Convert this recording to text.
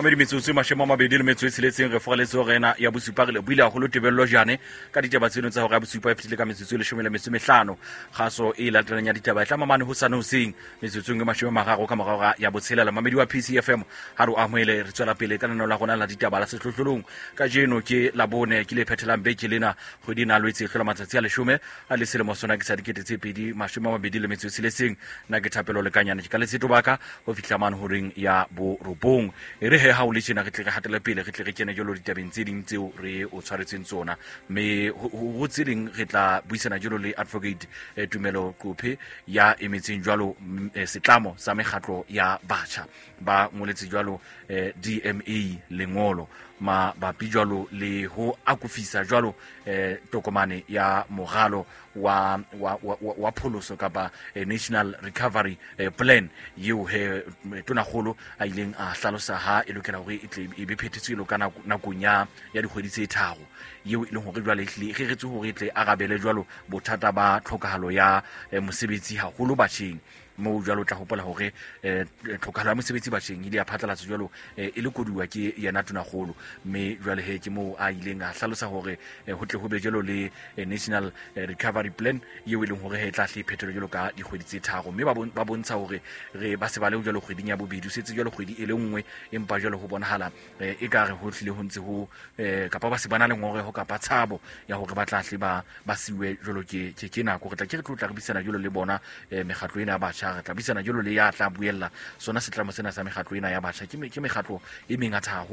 Mamedi metsotso mashemo a mabedi le metso e tsheletseng re fogaletse go rena ya bosupa re le buile go lo tebello jane ka ditaba tseno tsa gore ya bosupa e fetile ka metsotso le 15 gaso e latelang ya ditaba e tla mamane ho sana hoseng metsotsong e mashemo magago ka morago ya botshelela Mamedi wa PCFM ha re amohele re tswela pele ka nno la gona la ditaba la sehlohlolong ka jeno ke la bone ke le phethelang beke lena go dina lwetse hlola matsatsi a le 10 a le selemo sona ke sa dikete tse pedi mashemo a mabedi le metso e tsheletseng na ke thapelo le kanyana ke ka letsetso baka go fitla man ho reng ya bo robong re he ha o le tsena re tle re hatela pele re tle re kene jolo ditabeng tse ding tseo re o tshwaretseng tsona me ho tseleng re tla buisana jolo le advocate Tumelo Quphe ya emetseng jwalo setlamo sa megatlo ya batjha ba ngoletse jwalo DMA lengolo ma ba pijwalo le ho akufisa jwalo tokomane ya mogalo wa pholoso kapa National Recovery Plan yeo he tonagolo a ileng a hlalosa ha e lokela hore e be phethetswelo kana nakonya ya dikgwedi tse tharo yeo e leng hore jwale e reretse hore e tle arabele jwalo bothata ba tlhokahalo ya mosebetsi haholo batjheng mo jwalo tla hopola hore tlhokahalo ya mosebetsi batjheng ile ya phatlalatsa jwalo e le koduwa ke yena tonagolo mme jwale he ke mo a ileng a hlalosa hore ho tle ho be jwalo le National Recovery Plan yeo e leng hore he tla hle phethelo jwalo ka dikgwedi tse tharo mme ba bontsha hore re ba se ba le jwalo kgweding ya bobedi setse jwalo kgwedi e le nngwe empa jwalo ho bonahala e ka re ho hlile ho ntse ho kapa ba se bana le ngore ho kapa tshabo ya hore ba tla hle ba siwe jwalo ke nako re tla ke re tlotla re bisana jwalo le bona megatlo ena ya batjha re tla bisana jwalo le ya tla buella sona setlamo sena sa megatlo ena ya batjha ke megatlo e mengata